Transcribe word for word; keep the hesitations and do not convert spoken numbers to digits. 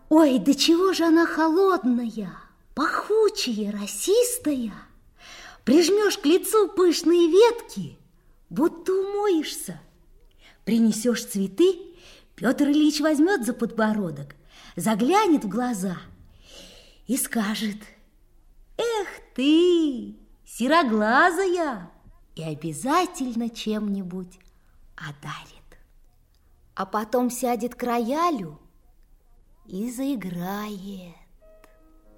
Ой, да чего же она холодная, пахучая, росистая. Прижмешь к лицу пышные ветки, будто умоешься. Принесешь цветы, Петр Ильич возьмет за подбородок, заглянет в глаза и скажет: эх ты, сероглазая, и обязательно чем-нибудь одарит. А потом сядет к роялю и заиграет.